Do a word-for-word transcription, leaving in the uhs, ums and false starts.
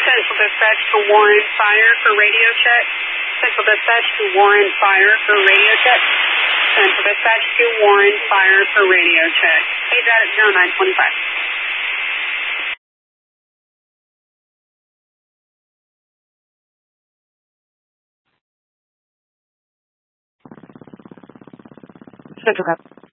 Central Dispatch to Warren Fire for radio check. Central Dispatch to Warren Fire for radio check. Central Dispatch to Warren Fire for radio check. Page out at zero nine twenty-five. Central Cap.